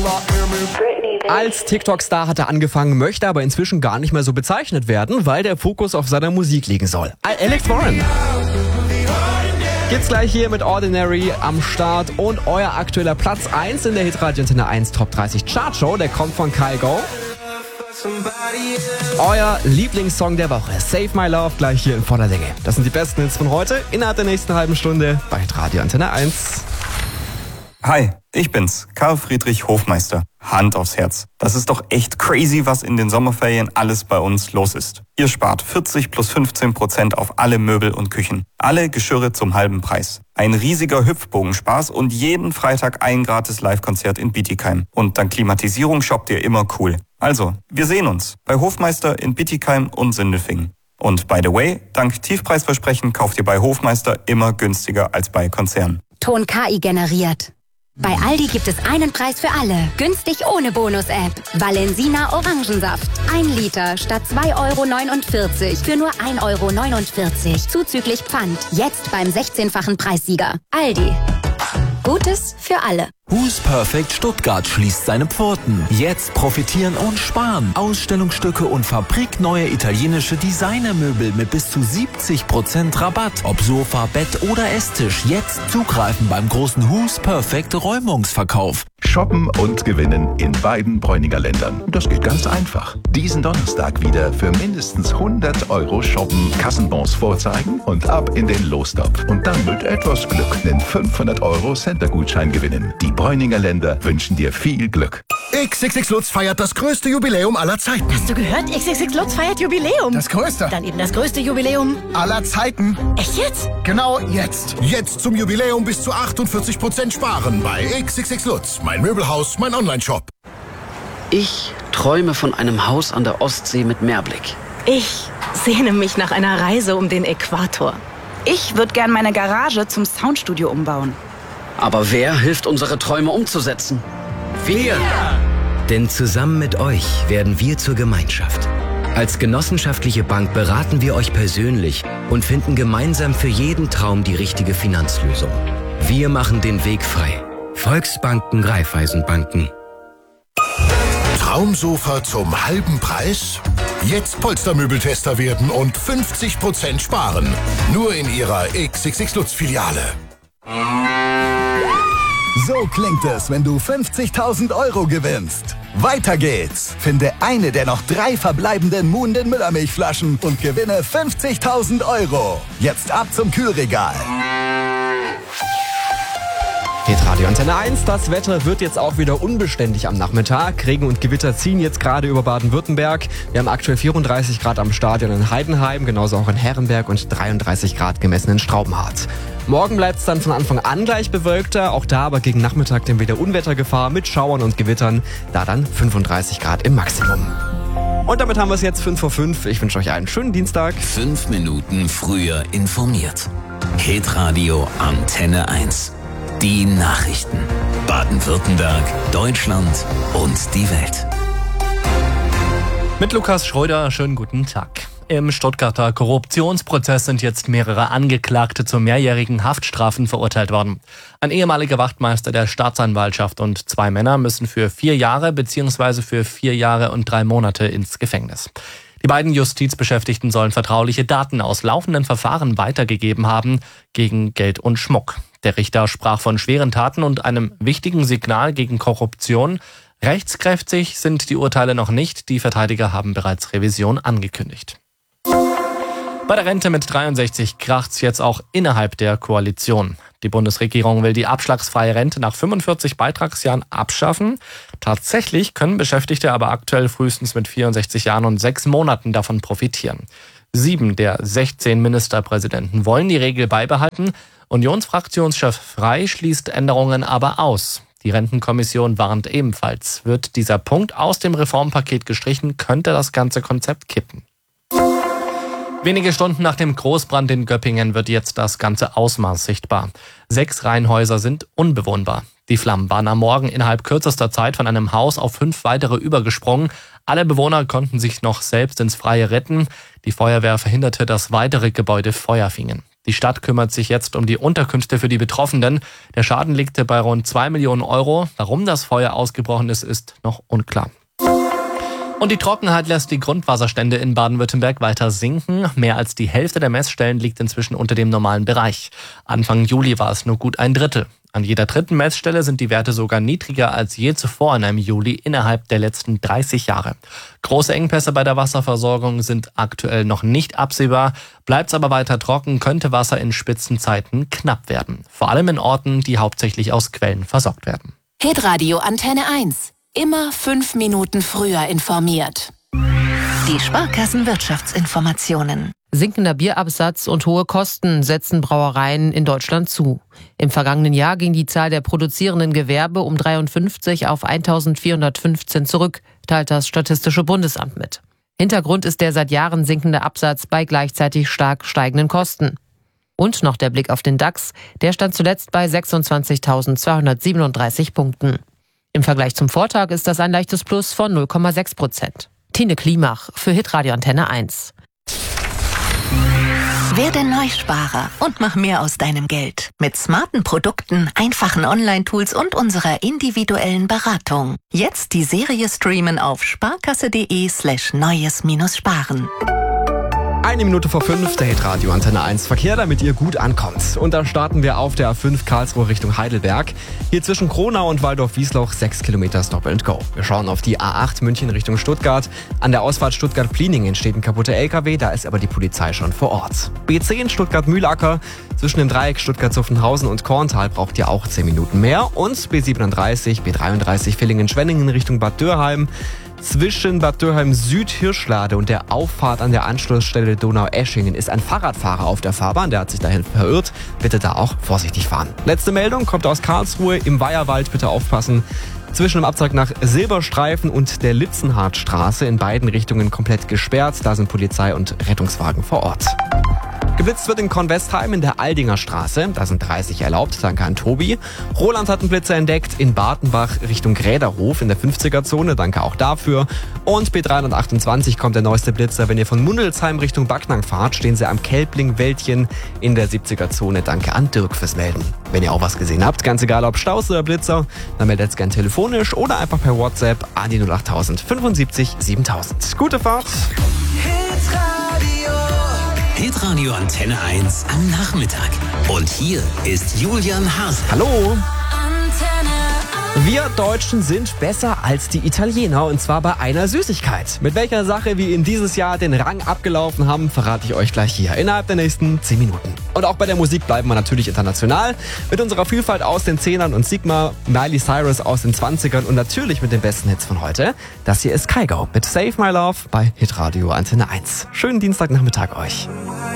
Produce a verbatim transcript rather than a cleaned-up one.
Als TikTok-Star hat er angefangen, möchte aber inzwischen gar nicht mehr so bezeichnet werden, weil der Fokus auf seiner Musik liegen soll. Alex Warren. Geht's gleich hier mit Ordinary am Start und euer aktueller Platz eins in der Hitradio Antenne eins Top dreißig Chartshow, der kommt von Kygo. Euer Lieblingssong der Woche, Save My Love, gleich hier in voller Länge. Das sind die besten Hits von heute innerhalb der nächsten halben Stunde bei Hitradio Antenne eins. Hi, ich bin's, Karl Friedrich Hofmeister. Hand aufs Herz. Das ist doch echt crazy, was in den Sommerferien alles bei uns los ist. Ihr spart vierzig plus fünfzehn Prozent auf alle Möbel und Küchen. Alle Geschirre zum halben Preis. Ein riesiger Hüpfbogenspaß und jeden Freitag ein gratis Live-Konzert in Bietigheim. Und dank Klimatisierung shoppt ihr immer cool. Also, wir sehen uns bei Hofmeister in Bietigheim und Sindelfingen. Und by the way, dank Tiefpreisversprechen kauft ihr bei Hofmeister immer günstiger als bei Konzernen. Ton K I generiert. Bei Aldi gibt es einen Preis für alle. Günstig ohne Bonus-App. Valensina Orangensaft. Ein Liter statt zwei Euro neunundvierzig für nur ein Euro neunundvierzig. Zuzüglich Pfand. Jetzt beim sechzehnfachen Preissieger. Aldi. Gutes für alle. Who's Perfect Stuttgart schließt seine Pforten. Jetzt profitieren und sparen. Ausstellungsstücke und fabrikneue italienische Designermöbel mit bis zu siebzig Prozent Rabatt. Ob Sofa, Bett oder Esstisch. Jetzt zugreifen beim großen Who's Perfect Räumungsverkauf. Shoppen und gewinnen in beiden Bräuninger Ländern. Das geht ganz einfach. Diesen Donnerstag wieder für mindestens hundert Euro shoppen, Kassenbons vorzeigen und ab in den Lostopf. Und dann mit etwas Glück einen fünfhundert Euro Center-Gutschein gewinnen. Die Bräuninger Länder wünschen dir viel Glück. X X X Lutz feiert das größte Jubiläum aller Zeiten. Hast du gehört? X X X Lutz feiert Jubiläum. Das größte. Dann eben das größte Jubiläum aller Zeiten. Echt jetzt? Genau jetzt. Jetzt zum Jubiläum bis zu achtundvierzig Prozent sparen bei X X X Lutz. Mein Möbelhaus, mein Online-Shop. Ich träume von einem Haus an der Ostsee mit Meerblick. Ich sehne mich nach einer Reise um den Äquator. Ich würde gern meine Garage zum Soundstudio umbauen. Aber wer hilft, unsere Träume umzusetzen? Wir! Denn zusammen mit euch werden wir zur Gemeinschaft. Als genossenschaftliche Bank beraten wir euch persönlich und finden gemeinsam für jeden Traum die richtige Finanzlösung. Wir machen den Weg frei. Volksbanken, Raiffeisenbanken. Traumsofa zum halben Preis? Jetzt Polstermöbeltester werden und fünfzig Prozent sparen. Nur in ihrer X X X Lutz Filiale. So klingt es, wenn du fünfzigtausend Euro gewinnst. Weiter geht's. Finde eine der noch drei verbleibenden Muhnden Müllermilchflaschen und gewinne fünfzigtausend Euro. Jetzt ab zum Kühlregal. Hitradio Antenne eins, das Wetter wird jetzt auch wieder unbeständig am Nachmittag. Regen und Gewitter ziehen jetzt gerade über Baden-Württemberg. Wir haben aktuell vierunddreißig Grad am Stadion in Heidenheim, genauso auch in Herrenberg und dreiunddreißig Grad gemessen in Straubenhardt. Morgen bleibt es dann von Anfang an gleich bewölkter, auch da aber gegen Nachmittag dann wieder Unwettergefahr mit Schauern und Gewittern, da dann fünfunddreißig Grad im Maximum. Und damit haben wir es jetzt fünf vor fünf. Ich wünsche euch einen schönen Dienstag. Fünf Minuten früher informiert. Hitradio Antenne eins. Die Nachrichten. Baden-Württemberg, Deutschland und die Welt. Mit Lukas Schröder, schönen guten Tag. Im Stuttgarter Korruptionsprozess sind jetzt mehrere Angeklagte zu mehrjährigen Haftstrafen verurteilt worden. Ein ehemaliger Wachtmeister der Staatsanwaltschaft und zwei Männer müssen für vier Jahre bzw. für vier Jahre und drei Monate ins Gefängnis. Die beiden Justizbeschäftigten sollen vertrauliche Daten aus laufenden Verfahren weitergegeben haben gegen Geld und Schmuck. Der Richter sprach von schweren Taten und einem wichtigen Signal gegen Korruption. Rechtskräftig sind die Urteile noch nicht. Die Verteidiger haben bereits Revision angekündigt. Bei der Rente mit dreiundsechzig kracht's jetzt auch innerhalb der Koalition. Die Bundesregierung will die abschlagsfreie Rente nach fünfundvierzig Beitragsjahren abschaffen. Tatsächlich können Beschäftigte aber aktuell frühestens mit vierundsechzig Jahren und sechs Monaten davon profitieren. Sieben der sechzehn Ministerpräsidenten wollen die Regel beibehalten. Unionsfraktionschef Frey schließt Änderungen aber aus. Die Rentenkommission warnt ebenfalls. Wird dieser Punkt aus dem Reformpaket gestrichen, könnte das ganze Konzept kippen. Wenige Stunden nach dem Großbrand in Göppingen wird jetzt das ganze Ausmaß sichtbar. Sechs Reihenhäuser sind unbewohnbar. Die Flammen waren am Morgen innerhalb kürzester Zeit von einem Haus auf fünf weitere übergesprungen. Alle Bewohner konnten sich noch selbst ins Freie retten. Die Feuerwehr verhinderte, dass weitere Gebäude Feuer fingen. Die Stadt kümmert sich jetzt um die Unterkünfte für die Betroffenen. Der Schaden liegt bei rund zwei Millionen Euro. Warum das Feuer ausgebrochen ist, ist noch unklar. Und die Trockenheit lässt die Grundwasserstände in Baden-Württemberg weiter sinken. Mehr als die Hälfte der Messstellen liegt inzwischen unter dem normalen Bereich. Anfang Juli war es nur gut ein Drittel. An jeder dritten Messstelle sind die Werte sogar niedriger als je zuvor in einem Juli innerhalb der letzten dreißig Jahre. Große Engpässe bei der Wasserversorgung sind aktuell noch nicht absehbar. Bleibt es aber weiter trocken, könnte Wasser in Spitzenzeiten knapp werden. Vor allem in Orten, die hauptsächlich aus Quellen versorgt werden. Hitradio Antenne eins. Immer fünf Minuten früher informiert. Die Sparkassen-Wirtschaftsinformationen. Sinkender Bierabsatz und hohe Kosten setzen Brauereien in Deutschland zu. Im vergangenen Jahr ging die Zahl der produzierenden Gewerbe um dreiundfünfzig auf eintausendvierhundertfünfzehn zurück, teilt das Statistische Bundesamt mit. Hintergrund ist der seit Jahren sinkende Absatz bei gleichzeitig stark steigenden Kosten. Und noch der Blick auf den DAX, der stand zuletzt bei sechsundzwanzigtausendzweihundertsiebenunddreißig Punkten. Im Vergleich zum Vortag ist das ein leichtes Plus von null Komma sechs Prozent. Tine Klimach für Hitradio Antenne eins. Werde Neusparer und mach mehr aus deinem Geld. Mit smarten Produkten, einfachen Online-Tools und unserer individuellen Beratung. Jetzt die Serie streamen auf sparkasse.de slash neues minus sparen. Eine Minute vor fünf, der Hitradio Antenne eins Verkehr, damit ihr gut ankommt. Und da starten wir auf der A fünf Karlsruhe Richtung Heidelberg. Hier zwischen Kronau und Waldorf-Wiesloch sechs Kilometer Stop and Go. Wir schauen auf die A acht München Richtung Stuttgart. An der Ausfahrt Stuttgart-Pliening entsteht ein kaputter L K W, da ist aber die Polizei schon vor Ort. B zehn Stuttgart-Mühlacker. Zwischen dem Dreieck Stuttgart-Zuffenhausen und Korntal braucht ihr auch zehn Minuten mehr. Und B siebenunddreißig, B dreiunddreißig Villingen-Schwenningen Richtung Bad Dürrheim. Zwischen Bad Dürrheim Süd-Hirschlade und der Auffahrt an der Anschlussstelle Donau-Eschingen ist ein Fahrradfahrer auf der Fahrbahn, der hat sich dahin verirrt. Bitte da auch vorsichtig fahren. Letzte Meldung kommt aus Karlsruhe im Weiherwald, bitte aufpassen. Zwischen dem Abzweig nach Silberstreifen und der Litzenhardtstraße in beiden Richtungen komplett gesperrt. Da sind Polizei und Rettungswagen vor Ort. Geblitzt wird in Kornwestheim in der Aldinger Straße. Da sind dreißig erlaubt, danke an Tobi. Roland hat einen Blitzer entdeckt in Bartenbach Richtung Gräderhof in der fünfziger-Zone, danke auch dafür. Und B dreihundertachtundzwanzig kommt der neueste Blitzer. Wenn ihr von Mundelsheim Richtung Backnang fahrt, stehen sie am Kelbling-Wäldchen in der siebziger-Zone, danke an Dirk fürs Melden. Wenn ihr auch was gesehen habt, ganz egal ob Staus oder Blitzer, dann meldet es gern telefonisch oder einfach per WhatsApp an die null acht null null null fünfundsiebzig siebentausend. Gute Fahrt! Hitradio Antenne eins am Nachmittag. Und hier ist Julian Hase. Hallo! Wir Deutschen sind besser als die Italiener, und zwar bei einer Süßigkeit. Mit welcher Sache wir in dieses Jahr den Rang abgelaufen haben, verrate ich euch gleich hier innerhalb der nächsten zehn Minuten. Und auch bei der Musik bleiben wir natürlich international. Mit unserer Vielfalt aus den Zehnern und Sigma, Miley Cyrus aus den zwanzigern und natürlich mit den besten Hits von heute. Das hier ist Kygo mit Save My Love bei Hitradio Antenne eins. Schönen Dienstagnachmittag euch.